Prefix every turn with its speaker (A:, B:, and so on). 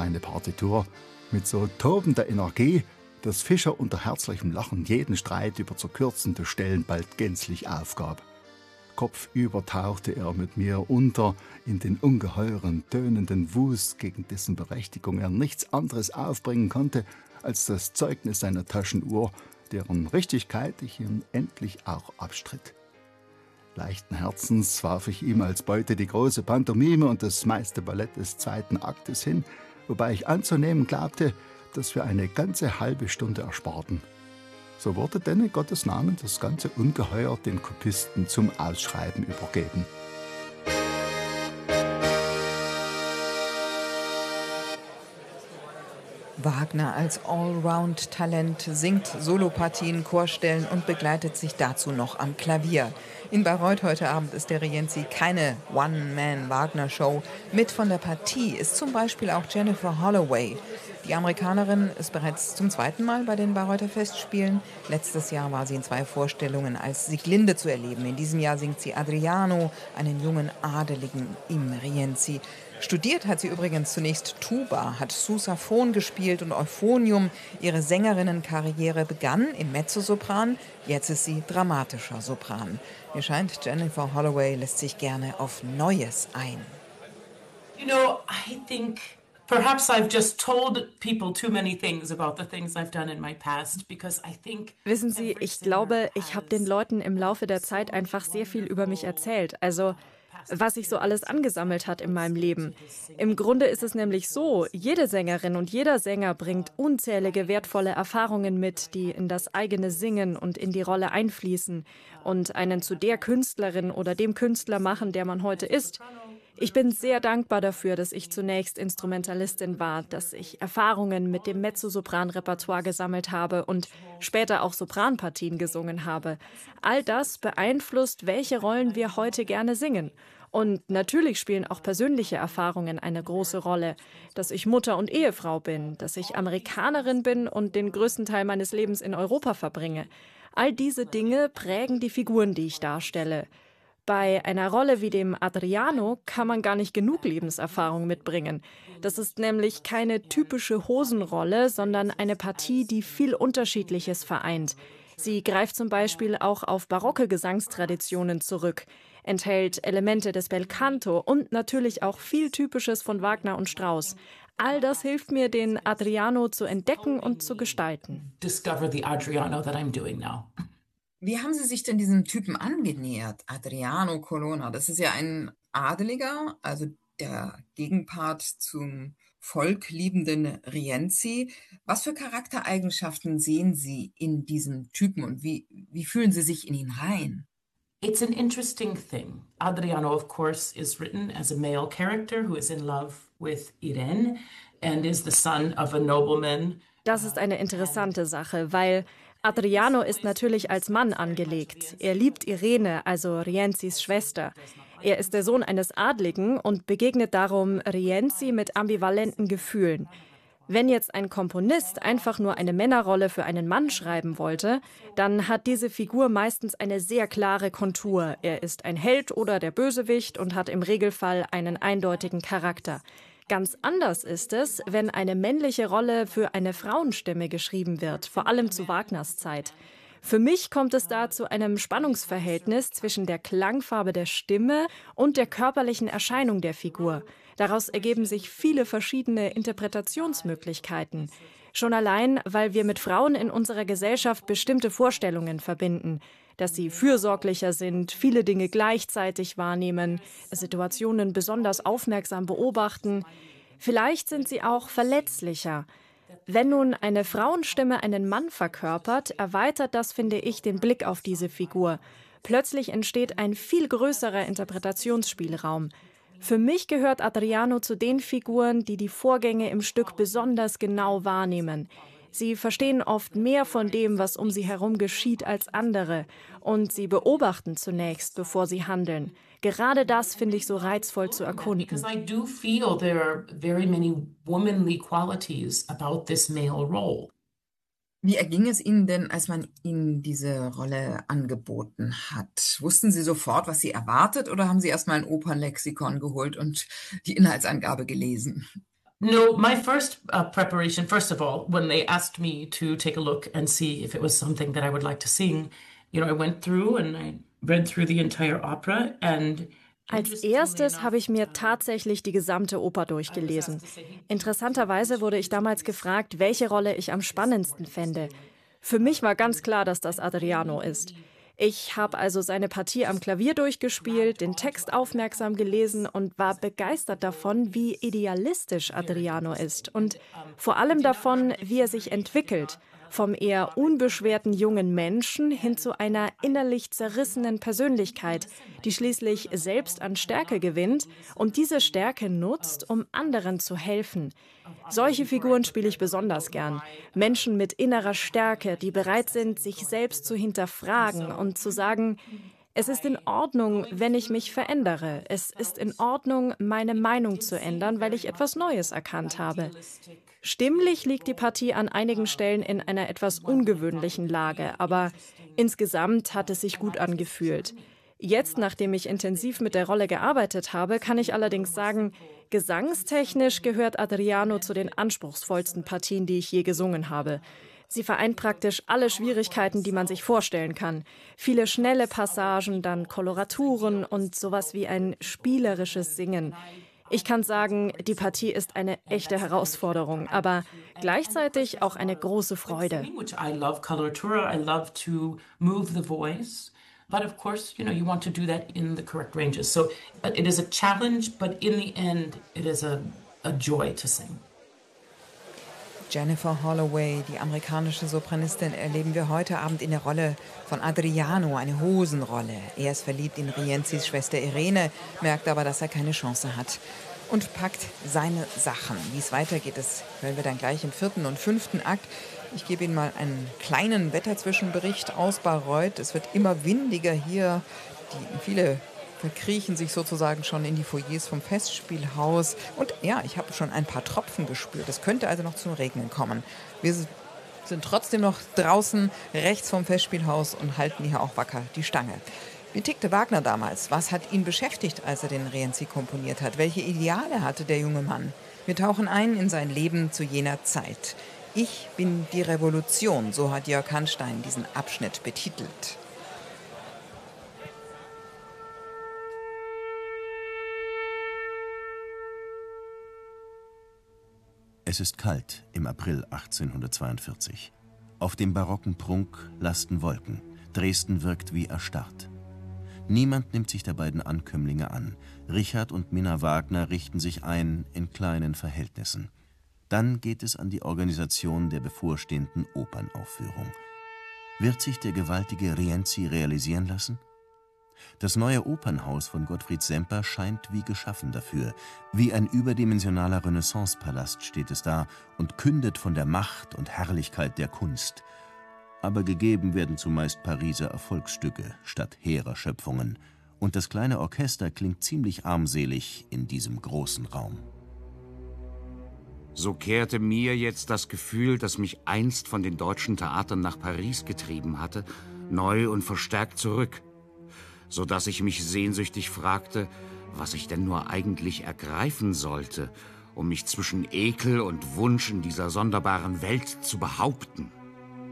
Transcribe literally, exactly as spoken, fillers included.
A: meine Partitur mit so tobender Energie, dass Fischer unter herzlichem Lachen jeden Streit über zu kürzende Stellen bald gänzlich aufgab. Kopfüber tauchte er mit mir unter in den ungeheuren, tönenden Wust, gegen dessen Berechtigung er nichts anderes aufbringen konnte als das Zeugnis seiner Taschenuhr, deren Richtigkeit ich ihm endlich auch abstritt. Leichten Herzens warf ich ihm als Beute die große Pantomime und das meiste Ballett des zweiten Aktes hin, wobei ich anzunehmen glaubte, dass wir eine ganze halbe Stunde ersparten. So wurde denn in Gottes Namen das ganze Ungeheuer den Kopisten zum Ausschreiben übergeben.
B: Wagner als Allround-Talent singt Solopartien, Chorstellen und begleitet sich dazu noch am Klavier. In Bayreuth heute Abend ist der Rienzi keine One-Man-Wagner-Show. Mit von der Partie ist zum Beispiel auch Jennifer Holloway. Die Amerikanerin ist bereits zum zweiten Mal bei den Bayreuther Festspielen. Letztes Jahr war sie in zwei Vorstellungen als Sieglinde zu erleben. In diesem Jahr singt sie Adriano, einen jungen Adeligen im Rienzi. Studiert hat sie übrigens zunächst Tuba, hat Sousaphon gespielt und Euphonium. Ihre Sängerinnenkarriere begann im Mezzosopran, jetzt ist sie dramatischer Sopran. Mir scheint, Jennifer Holloway lässt sich gerne auf Neues ein.
C: You know, I think perhaps I've just told people too many things about the things I've done in my past, because I think.
D: Wissen Sie, ich glaube, ich habe den Leuten im Laufe der Zeit einfach sehr viel über mich erzählt. Also was sich so alles angesammelt hat in meinem Leben. Im Grunde ist es nämlich so, jede Sängerin und jeder Sänger bringt unzählige wertvolle Erfahrungen mit, die in das eigene Singen und in die Rolle einfließen und einen zu der Künstlerin oder dem Künstler machen, der man heute ist. Ich bin sehr dankbar dafür, dass ich zunächst Instrumentalistin war, dass ich Erfahrungen mit dem Mezzosopran-Repertoire gesammelt habe und später auch Sopranpartien gesungen habe. All das beeinflusst, welche Rollen wir heute gerne singen. Und natürlich spielen auch persönliche Erfahrungen eine große Rolle. Dass ich Mutter und Ehefrau bin, dass ich Amerikanerin bin und den größten Teil meines Lebens in Europa verbringe. All diese Dinge prägen die Figuren, die ich darstelle. Bei einer Rolle wie dem Adriano kann man gar nicht genug Lebenserfahrung mitbringen. Das ist nämlich keine typische Hosenrolle, sondern eine Partie, die viel Unterschiedliches vereint. Sie greift zum Beispiel auch auf barocke Gesangstraditionen zurück, enthält Elemente des Belcanto und natürlich auch viel Typisches von Wagner und Strauss. All das hilft mir, den Adriano zu entdecken und zu gestalten.
C: Discover the Adriano that I'm doing now.
B: Wie haben Sie sich denn diesem Typen angenähert? Adriano Colonna, das ist ja ein Adeliger, also der Gegenpart zum volkliebenden Rienzi. Was für Charaktereigenschaften sehen Sie in diesem Typen und wie, wie fühlen Sie sich in ihn rein?
C: It's an interesting thing. Adriano, of course, is written as a male character who is in love with Irene and is the son of a nobleman.
D: Das ist eine interessante Sache, weil Adriano ist natürlich als Mann angelegt. Er liebt Irene, also Rienzis Schwester. Er ist der Sohn eines Adligen und begegnet darum Rienzi mit ambivalenten Gefühlen. Wenn jetzt ein Komponist einfach nur eine Männerrolle für einen Mann schreiben wollte, dann hat diese Figur meistens eine sehr klare Kontur. Er ist ein Held oder der Bösewicht und hat im Regelfall einen eindeutigen Charakter. Ganz anders ist es, wenn eine männliche Rolle für eine Frauenstimme geschrieben wird, vor allem zu Wagners Zeit. Für mich kommt es da zu einem Spannungsverhältnis zwischen der Klangfarbe der Stimme und der körperlichen Erscheinung der Figur. Daraus ergeben sich viele verschiedene Interpretationsmöglichkeiten. Schon allein, weil wir mit Frauen in unserer Gesellschaft bestimmte Vorstellungen verbinden. Dass sie fürsorglicher sind, viele Dinge gleichzeitig wahrnehmen, Situationen besonders aufmerksam beobachten. Vielleicht sind sie auch verletzlicher. Wenn nun eine Frauenstimme einen Mann verkörpert, erweitert das, finde ich, den Blick auf diese Figur. Plötzlich entsteht ein viel größerer Interpretationsspielraum. Für mich gehört Adriano zu den Figuren, die die Vorgänge im Stück besonders genau wahrnehmen. Sie verstehen oft mehr von dem, was um sie herum geschieht, als andere. Und sie beobachten zunächst, bevor sie handeln. Gerade das finde ich so reizvoll zu erkunden.
C: Because I do feel there are very many womanly qualities about this male role.
B: Wie erging es Ihnen denn, als man Ihnen diese Rolle angeboten hat? Wussten Sie sofort, was Sie erwartet, oder haben Sie erst mal ein Opernlexikon geholt und die Inhaltsangabe gelesen?
C: No, my first uh, preparation, first of all, when they asked me to take a look and see if it was something that I would like to sing, you know, I went through and I read through the entire opera and
D: Als erstes habe ich mir tatsächlich die gesamte Oper durchgelesen. Interessanterweise wurde ich damals gefragt, welche Rolle ich am spannendsten fände. Für mich war ganz klar, dass das Adriano ist. Ich habe also seine Partie am Klavier durchgespielt, den Text aufmerksam gelesen und war begeistert davon, wie idealistisch Adriano ist und vor allem davon, wie er sich entwickelt. Vom eher unbeschwerten jungen Menschen hin zu einer innerlich zerrissenen Persönlichkeit, die schließlich selbst an Stärke gewinnt und diese Stärke nutzt, um anderen zu helfen. Solche Figuren spiele ich besonders gern. Menschen mit innerer Stärke, die bereit sind, sich selbst zu hinterfragen und zu sagen, es ist in Ordnung, wenn ich mich verändere. Es ist in Ordnung, meine Meinung zu ändern, weil ich etwas Neues erkannt habe. Stimmlich liegt die Partie an einigen Stellen in einer etwas ungewöhnlichen Lage, aber insgesamt hat es sich gut angefühlt. Jetzt, nachdem ich intensiv mit der Rolle gearbeitet habe, kann ich allerdings sagen, gesangstechnisch gehört Adriano zu den anspruchsvollsten Partien, die ich je gesungen habe. Sie vereint praktisch alle Schwierigkeiten, die man sich vorstellen kann. Viele schnelle Passagen, dann Koloraturen und sowas wie ein spielerisches Singen. Ich kann sagen, die Partie ist eine echte Herausforderung, aber gleichzeitig auch eine große Freude.
C: I love coloratura, I love to move the voice. But of course, you know, you want to do that in the correct ranges. So it is a challenge, but in the end, it is a, a joy to sing.
B: Jennifer Holloway, die amerikanische Sopranistin, erleben wir heute Abend in der Rolle von Adriano, eine Hosenrolle. Er ist verliebt in Rienzis Schwester Irene, merkt aber, dass er keine Chance hat und packt seine Sachen. Wie es weitergeht, das hören wir dann gleich im vierten und fünften Akt. Ich gebe Ihnen mal einen kleinen Wetterzwischenbericht aus Bayreuth. Es wird immer windiger hier. Die, viele verkriechen sich sozusagen schon in die Foyers vom Festspielhaus. Und ja, ich habe schon ein paar Tropfen gespürt. Es könnte also noch zum Regnen kommen. Wir sind trotzdem noch draußen rechts vom Festspielhaus und halten hier auch wacker die Stange. Wie tickte Wagner damals? Was hat ihn beschäftigt, als er den Rienzi komponiert hat? Welche Ideale hatte der junge Mann? Wir tauchen ein in sein Leben zu jener Zeit. Ich bin die Revolution, so hat Jörg Hanstein diesen Abschnitt betitelt.
E: Es ist kalt im April achtzehnhundertzweiundvierzig. Auf dem barocken Prunk lasten Wolken. Dresden wirkt wie erstarrt. Niemand nimmt sich der beiden Ankömmlinge an. Richard und Minna Wagner richten sich ein in kleinen Verhältnissen. Dann geht es an die Organisation der bevorstehenden Opernaufführung. Wird sich der gewaltige Rienzi realisieren lassen? Das neue Opernhaus von Gottfried Semper scheint wie geschaffen dafür. Wie ein überdimensionaler Renaissancepalast steht es da und kündet von der Macht und Herrlichkeit der Kunst. Aber gegeben werden zumeist Pariser Erfolgsstücke statt hehrer Schöpfungen. Und das kleine Orchester klingt ziemlich armselig in diesem großen Raum.
F: So kehrte mir jetzt das Gefühl, das mich einst von den deutschen Theatern nach Paris getrieben hatte, neu und verstärkt zurück, so dass ich mich sehnsüchtig fragte, was ich denn nur eigentlich ergreifen sollte, um mich zwischen Ekel und Wunsch in dieser sonderbaren Welt zu behaupten.